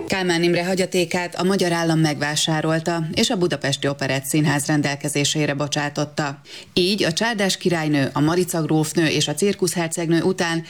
Kálmán Imre hagyatékát a magyar állam megvásárolta, és a Budapesti Operettszínház rendelkezésére bocsátotta. Így a Csárdás királynő, a Marica grófnő és a cirkuszhercegnő után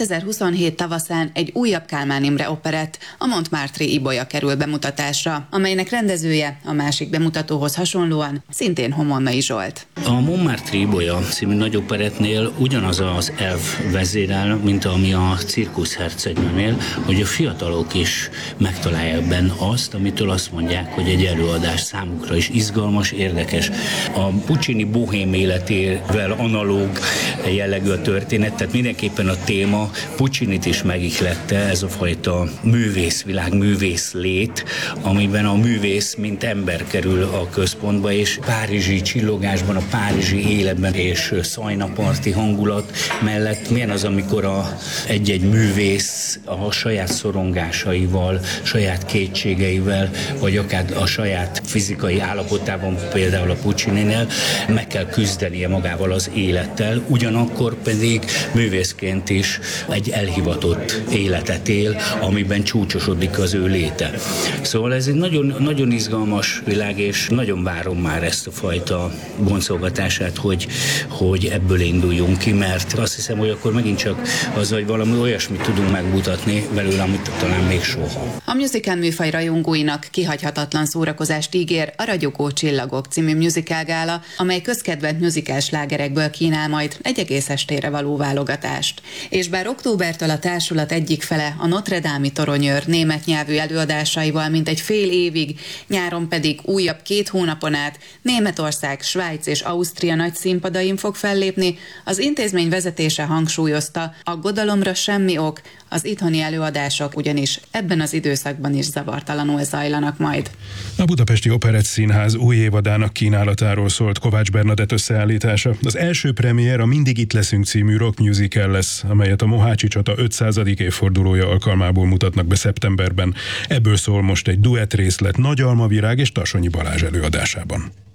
2027 tavaszán egy újabb Kálmán Imre operett, a Montmartre-i Ibolya kerül bemutatásra, amelynek rendezője a másik bemutatóhoz hasonlóan szintén Homonnai Zsolt. A Montmartre-i Ibolya című nagy operettnél ugyanaz az elv vezérel, mint ami a cirkuszhercegnőnél, hogy a fiatalok is megtalálják benne azt, amitől azt mondják, hogy egy előadás számukra is izgalmas, érdekes. A Puccini bohém életével analóg jellegű a történet, tehát mindenképpen a téma Puccinit is megihlette, ez a fajta művészvilág, művészlét, amiben a művész mint ember kerül a központba, és párizsi csillogásban, a párizsi életben és szajnaparti hangulat mellett milyen az, amikor egy-egy művész a saját szorongásaival, saját kétségeivel, vagy akár a saját fizikai állapotában, például a Puccininél meg kell küzdenie magával az élettel, ugyanakkor pedig művészként is egy elhivatott életet él, amiben csúcsosodik az ő léte. Szóval ez egy nagyon, nagyon izgalmas világ, és nagyon várom már ezt a fajta boncolgatását, hogy ebből induljunk ki, mert azt hiszem, hogy akkor megint csak az, hogy valami olyasmit tudunk megmutatni belőle, amit talán még soha. A musical műfaj rajongóinak kihagyhatatlan szórakozást ígér a Ragyogó csillagok című musical gála, amely közkedvelt musical slágerekből kínál majd egy egész estére való válogatást. És bár októbertől a társulat egyik fele a Notre Dame-i toronyőr német nyelvű előadásaival mintegy fél évig, nyáron pedig újabb 2 hónapon át Németország, Svájc és Ausztria nagy színpadain fog fellépni, az intézmény vezetése hangsúlyozta, aggodalomra semmi ok, az itthoni előadások ugyanis ebben az időszakban is zavartalanul zajlanak majd. A Budapesti Operettszínház új évadának kínálatáról szólt Kovács Bernadett összeállítása. Az első premier a Mindig itt leszünk című rock musical lesz, amelyet a Mohácsi csata 500. évfordulója alkalmából mutatnak be szeptemberben. Ebből szól most egy duett részlet Nagy Almavirág és Tassonyi Balázs előadásában.